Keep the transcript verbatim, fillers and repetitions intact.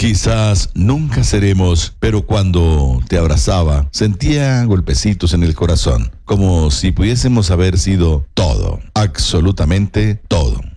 Quizás nunca seremos, pero cuando te abrazaba, sentía golpecitos en el corazón, como si pudiésemos haber sido todo, absolutamente todo.